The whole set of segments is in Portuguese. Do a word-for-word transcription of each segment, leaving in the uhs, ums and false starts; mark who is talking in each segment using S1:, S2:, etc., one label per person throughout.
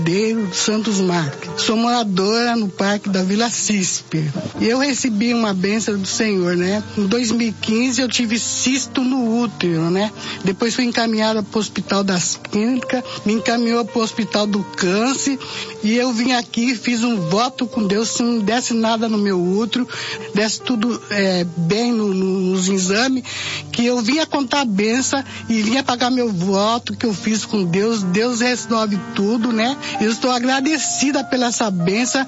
S1: Santos Marques. Sou moradora no Parque da Vila Cisper. E eu recebi uma bênção do Senhor, né? Em dois mil e quinze eu tive cisto no útero, né? Depois fui encaminhada para o Hospital das Clínicas, me encaminhou para o Hospital do Câncer e eu vim aqui, fiz um voto com Deus, se não desse nada no meu útero, desse tudo é, bem no, no, nos exames, que eu vinha contar a bênção e vinha pagar meu voto que eu fiz com Deus. Deus resolve tudo, né? Eu estou agradecida pela essa bênção.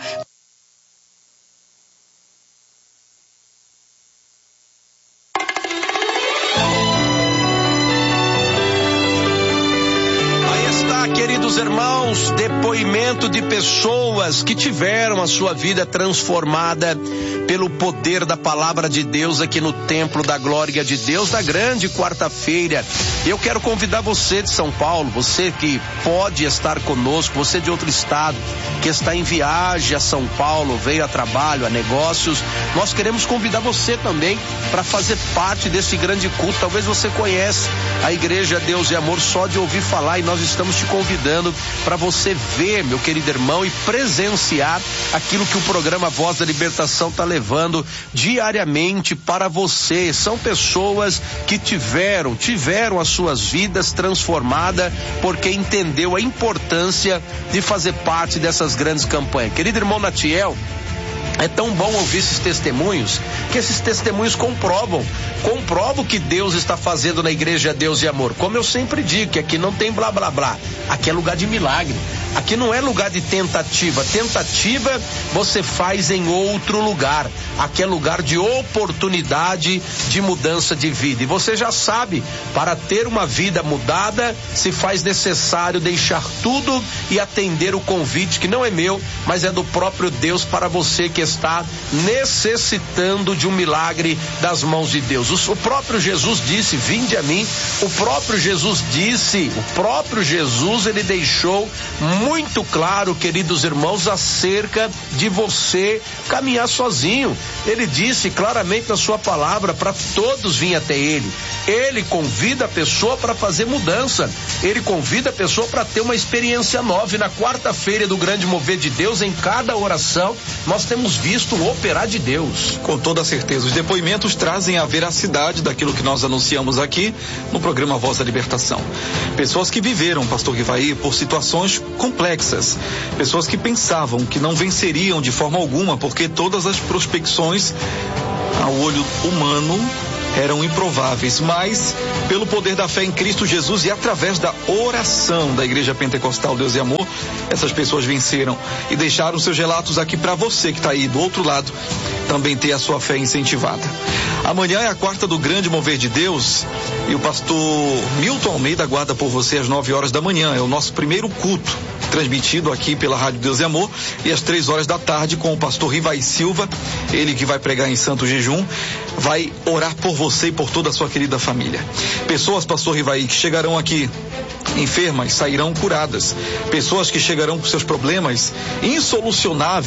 S2: Queridos irmãos, depoimento de pessoas que tiveram a sua vida transformada pelo poder da palavra de Deus aqui no Templo da Glória de Deus, da grande quarta-feira. Eu quero convidar você de São Paulo, você que pode estar conosco, você de outro estado, que está em viagem a São Paulo, veio a trabalho, a negócios, nós queremos convidar você também para fazer parte desse grande culto. Talvez você conhece a Igreja Deus e Amor só de ouvir falar, e nós estamos te convidando para você ver, meu querido irmão, e presenciar aquilo que o programa Voz da Libertação está levando diariamente para você. São pessoas que tiveram, tiveram as suas vidas transformadas porque entendeu a importância de fazer parte dessas grandes campanhas. Querido irmão Natiel, é tão bom ouvir esses testemunhos, que esses testemunhos comprovam, comprovam que Deus está fazendo na Igreja Deus e Amor. Como eu sempre digo, que aqui não tem blá blá blá, aqui é lugar de milagre, aqui não é lugar de tentativa, tentativa você faz em outro lugar, aqui é lugar de oportunidade de mudança de vida. E você já sabe, para ter uma vida mudada, se faz necessário deixar tudo e atender o convite, que não é meu, mas é do próprio Deus para você que está necessitando de um milagre das mãos de Deus. O próprio Jesus disse: vinde a mim. O próprio Jesus disse, o próprio Jesus, ele deixou muito claro, queridos irmãos, acerca de você caminhar sozinho. Ele disse claramente na sua palavra para todos virem até ele. Ele convida a pessoa para fazer mudança. Ele convida a pessoa para ter uma experiência nova. E na quarta-feira do grande mover de Deus, em cada oração, nós temos visto o operar de Deus.
S3: Com toda certeza, os depoimentos trazem a veracidade daquilo que nós anunciamos aqui no programa Voz da Libertação. Pessoas que viveram, pastor Rivaí, por situações complexas, pessoas que pensavam que não venceriam de forma alguma, porque todas as prospecções ao olho humano eram improváveis, mas pelo poder da fé em Cristo Jesus e através da oração da Igreja Pentecostal Deus e Amor, essas pessoas venceram e deixaram seus relatos aqui para você que está aí do outro lado também ter a sua fé incentivada. Amanhã é a quarta do grande mover de Deus e o pastor Milton Almeida aguarda por você às nove horas da manhã. É o nosso primeiro culto, transmitido aqui pela Rádio Deus e Amor, e às três horas da tarde com o pastor Rivaí Silva, ele que vai pregar em Santo Jejum, vai orar por você e por toda a sua querida família. Pessoas, pastor Rivaí, que chegarão aqui enfermas sairão curadas. Pessoas que chegarão com seus problemas insolucionáveis